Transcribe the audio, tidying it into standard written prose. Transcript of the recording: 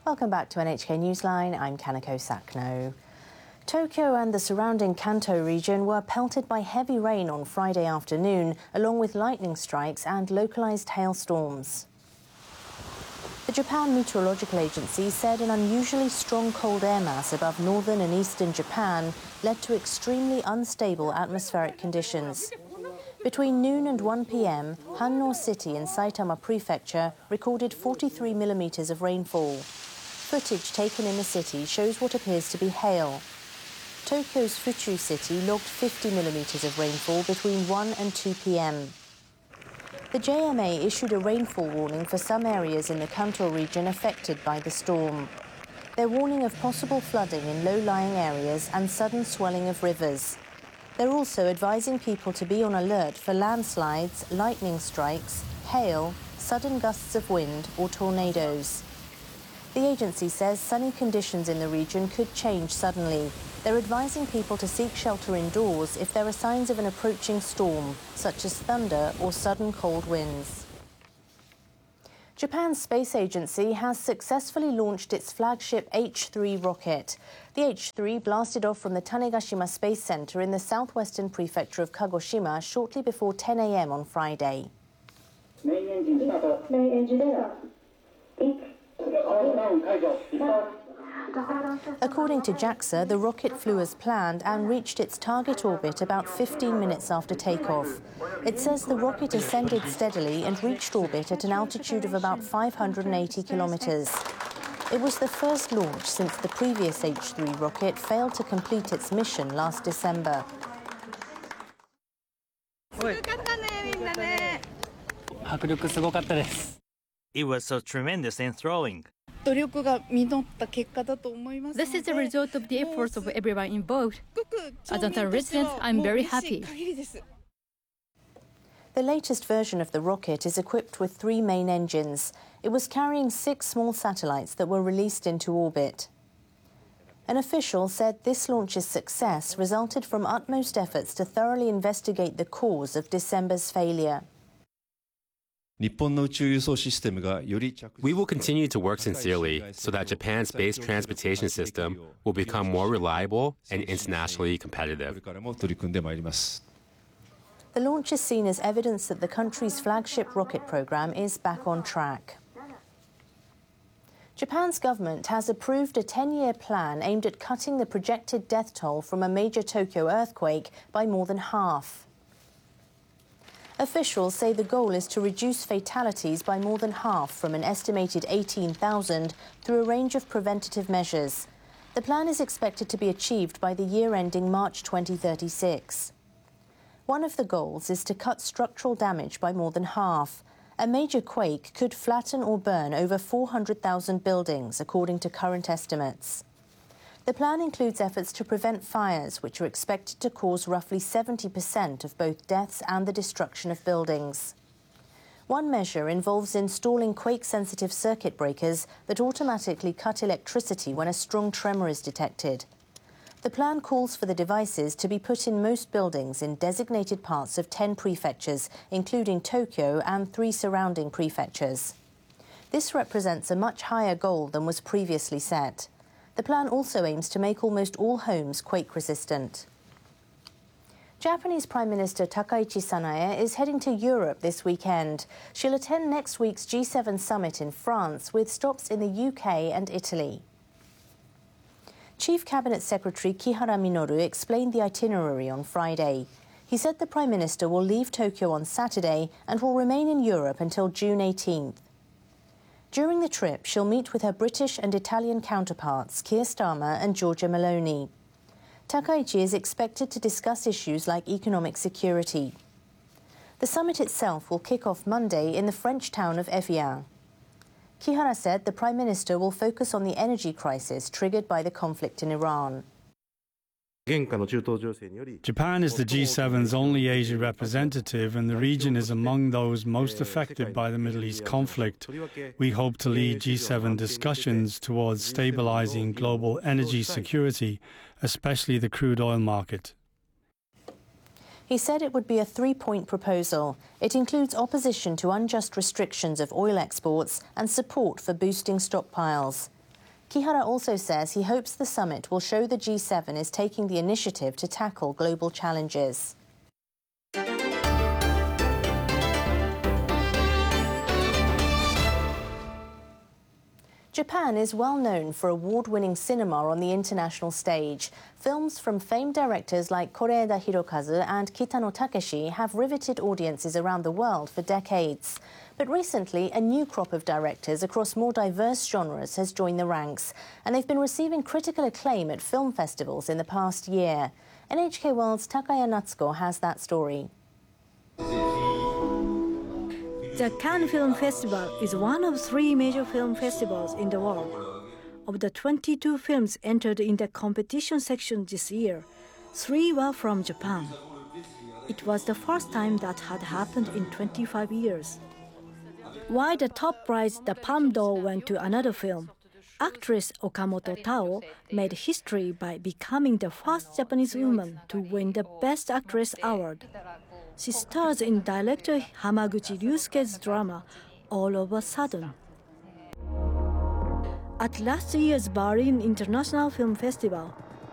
Welcome back to NHK Newsline. I'm Kanako Sakno. Tokyo and the surrounding Kanto region were pelted by heavy rain on Friday afternoon, along with lightning strikes and localized hailstorms. The Japan Meteorological Agency said an unusually strong cold air mass above northern and eastern Japan led to extremely unstable atmospheric conditions. Between noon and 1 p.m., Hanno City in Saitama Prefecture recorded 43 millimeters of rainfall. Footage taken in the city shows what appears to be hail. Tokyo's Fuchu City logged 50 millimeters of rainfall between 1 and 2 p.m. The JMA issued a rainfall warning for some areas in the Kanto region affected by the storm. They're warning of possible flooding in low-lying areas and sudden swelling of rivers. They're also advising people to be on alert for landslides, lightning strikes, hail, sudden gusts of wind or tornadoes. The agency says sunny conditions in the region could change suddenly. They're advising people to seek shelter indoors if there are signs of an approaching storm, such as thunder or sudden cold winds. Japan's space agency has successfully launched its flagship H3 rocket. The H3 blasted off from the Tanegashima Space Center in the southwestern prefecture of Kagoshima shortly before 10 a.m. on Friday. Main engine start. Main engine start. According to JAXA, the rocket flew as planned and reached its target orbit about 15 minutes after takeoff. It says the rocket ascended steadily and reached orbit at an altitude of about 580 kilometers. It was the first launch since the previous H3 rocket failed to complete its mission last December. It was so tremendous and thrilling. This is the result of the efforts of everyone involved. As a resident, I'm very happy. The latest version of the rocket is equipped with 3 main engines. It was carrying 6 small satellites that were released into orbit. An official said this launch's success resulted from utmost efforts to thoroughly investigate the cause of December's failure. We will continue to work sincerely so that Japan's space transportation system will become more reliable and internationally competitive. The launch is seen as evidence that the country's flagship rocket program is back on track. Japan's government has approved a 10-year plan aimed at cutting the projected death toll from a major Tokyo earthquake by more than half. Officials say the goal is to reduce fatalities by more than half from an estimated 18,000 through a range of preventative measures. The plan is expected to be achieved by the year ending March 2036. One of the goals is to cut structural damage by more than half. A major quake could flatten or burn over 400,000 buildings, according to current estimates. The plan includes efforts to prevent fires, which are expected to cause roughly 70% of both deaths and the destruction of buildings. One measure involves installing quake-sensitive circuit breakers that automatically cut electricity when a strong tremor is detected. The plan calls for the devices to be put in most buildings in designated parts of 10 prefectures, including Tokyo and 3 surrounding prefectures. This represents a much higher goal than was previously set. The plan also aims to make almost all homes quake-resistant. Japanese Prime Minister Takaichi Sanae is heading to Europe this weekend. She'll attend next week's G7 summit in France, with stops in the UK and Italy. Chief Cabinet Secretary Kihara Minoru explained the itinerary on Friday. He said the Prime Minister will leave Tokyo on Saturday and will remain in Europe until June 18th. During the trip, she'll meet with her British and Italian counterparts, Keir Starmer and Giorgia Meloni. Takaichi is expected to discuss issues like economic security. The summit itself will kick off Monday in the French town of Evian. Kihara said the Prime Minister will focus on the energy crisis triggered by the conflict in Iran. Japan is the G7's only Asia representative, and the region is among those most affected by the Middle East conflict. We hope to lead G7 discussions towards stabilizing global energy security, especially the crude oil market. He said it would be a 3-point proposal. It includes opposition to unjust restrictions of oil exports and support for boosting stockpiles. Kihara also says he hopes the summit will show the G7 is taking the initiative to tackle global challenges. Japan is well known for award-winning cinema on the international stage. Films from famed directors like Koreeda Hirokazu and Kitano Takeshi have riveted audiences around the world for decades. But recently, a new crop of directors across more diverse genres has joined the ranks, and they've been receiving critical acclaim at film festivals in the past year. NHK World's Takaya Natsuko has that story. The Cannes Film Festival is one of 3 major film festivals in the world. Of the 22 films entered in the competition section this year, 3 were from Japan. It was the first time that had happened in 25 years. While the top prize, the Palme d'Or, went to another film, actress Okamoto Tao made history by becoming the first Japanese woman to win the Best Actress award. She stars in director Hamaguchi Ryusuke's drama, All of a Sudden. At last year's Berlin International Film Festival,